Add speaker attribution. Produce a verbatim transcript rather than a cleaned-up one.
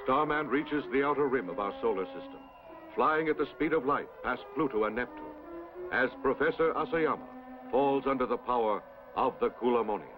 Speaker 1: Starman reaches the outer rim of our solar system, flying at the speed of light past Pluto and Neptune, as Professor Asayama falls under the power of the Coolamonians.